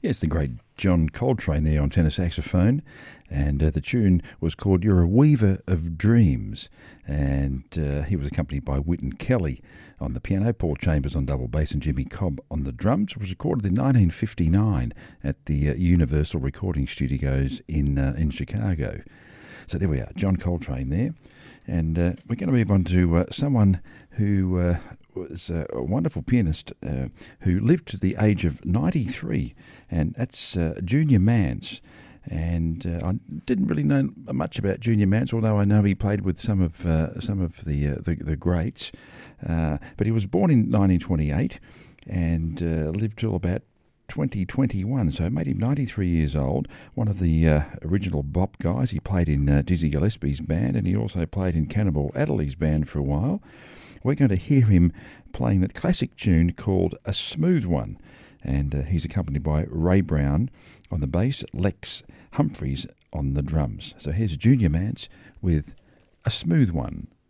Yes, the great John Coltrane there on tenor saxophone, and the tune was called You're a Weaver of Dreams, and he was accompanied by Wynton Kelly on the piano, Paul Chambers on double bass, and Jimmy Cobb on the drums. It was recorded in 1959 at the Universal Recording Studios in Chicago. So there we are, John Coltrane there, and we're going to move on to someone who was a wonderful pianist who lived to the age of 93, and that's Junior Mance. And I didn't really know much about Junior Mance, although I know he played with some of the greats. But he was born in 1928 and lived till about 2021, so it made him 93 years old. One of the original bop guys. He played in Dizzy Gillespie's band, and he also played in Cannibal Adderley's band for a while. We're going to hear him playing that classic tune called A Smooth One, and he's accompanied by Ray Brown on the bass, Lex Humphreys on the drums. So here's Junior Mance with A Smooth One.